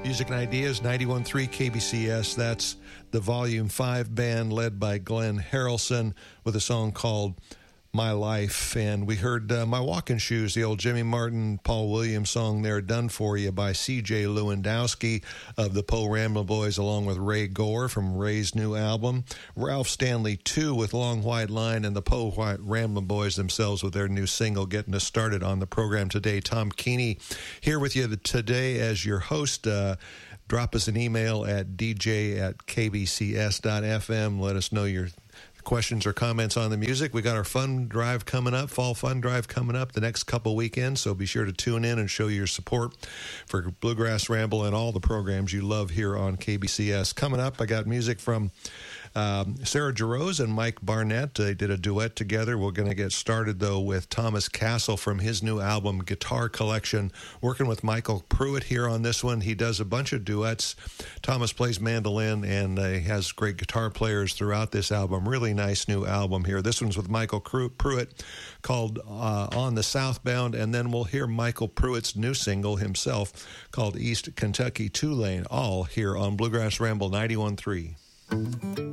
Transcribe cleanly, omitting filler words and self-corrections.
Music and Ideas, 91.3 KBCS. That's the Volume 5 band led by Glenn Harrelson with a song called My Life. And we heard My Walking Shoes, the old Jimmy Martin, Paul Williams song there, Done For You by C.J. Lewandowski of the Poe Ramblin' Boys, along with Ray Gore from Ray's new album. Ralph Stanley, too, with Long White Line, and the Poe Ramblin' Boys themselves with their new single getting us started on the program today. Tom Keeney here with you today as your host. Drop us an email at dj@kbcs.fm. Let us know your questions or comments on the music. We got our fun drive coming up, fall fun drive coming up the next couple weekends, so be sure to tune in and show your support for Bluegrass Ramble and all the programs you love here on KBCS. Coming up, I got music from Sarah Jarosz and Mike Barnett. They did a duet together. We're going to get started, though, with Thomas Castle from his new album, Guitar Collection, working with Michael Pruitt here on this one. He does a bunch of duets. Thomas plays mandolin and he has great guitar players throughout this album. Really nice new album here. This one's with Michael Pruitt called On the Southbound, and then we'll hear Michael Pruitt's new single himself called East Kentucky Tulane, all here on Bluegrass Ramble 91.3.